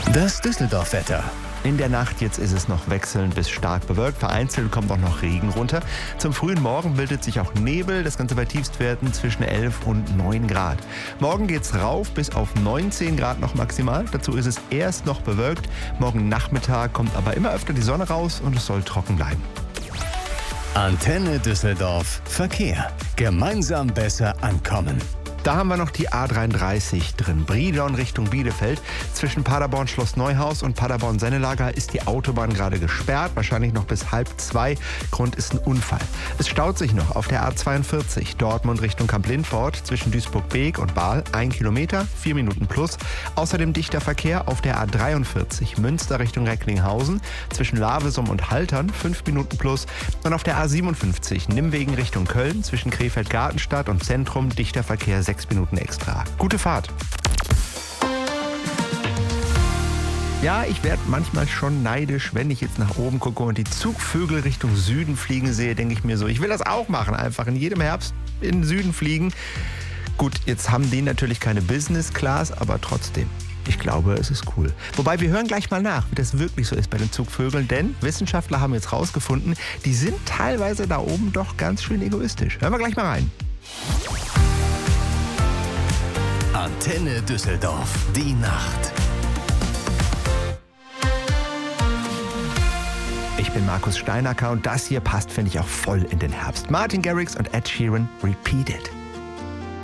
Das Düsseldorf-Wetter. In der Nacht jetzt ist es noch wechselnd bis stark bewölkt. Vereinzelt kommt auch noch Regen runter. Zum frühen Morgen bildet sich auch Nebel. Das Ganze bei Tiefstwerten zwischen 11 und 9 Grad. Morgen geht's rauf bis auf 19 Grad noch maximal. Dazu ist es erst noch bewölkt. Morgen Nachmittag kommt aber immer öfter die Sonne raus und es soll trocken bleiben. Antenne Düsseldorf Verkehr. Gemeinsam besser ankommen. Da haben wir noch die A33 drin. Brilon Richtung Bielefeld. Zwischen Paderborn Schloss Neuhaus und Paderborn Sennelager ist die Autobahn gerade gesperrt. Wahrscheinlich noch bis 1:30. Grund ist ein Unfall. Es staut sich noch auf der A42 Dortmund Richtung Kamp-Lindfort. Zwischen Duisburg-Beek und Bahl 1 Kilometer, 4 Minuten plus. Außerdem dichter Verkehr auf der A43 Münster Richtung Recklinghausen. Zwischen Lavesum und Haltern 5 Minuten plus. Und auf der A57 Nimwegen Richtung Köln. Zwischen Krefeld-Gartenstadt und Zentrum dichter Verkehr 6 Minuten extra. Gute Fahrt. Ja, ich werde manchmal schon neidisch, wenn ich jetzt nach oben gucke und die Zugvögel Richtung Süden fliegen sehe, denke ich mir so, ich will das auch machen, einfach in jedem Herbst in den Süden fliegen. Gut, jetzt haben die natürlich keine Business Class, aber trotzdem. Ich glaube, es ist cool. Wobei, wir hören gleich mal nach, wie das wirklich so ist bei den Zugvögeln, denn Wissenschaftler haben jetzt rausgefunden, die sind teilweise da oben doch ganz schön egoistisch. Hören wir gleich mal rein. Antenne Düsseldorf, die Nacht. Ich bin Markus Steinacker und das hier passt, finde ich, auch voll in den Herbst. Martin Garrix und Ed Sheeran, Repeat It.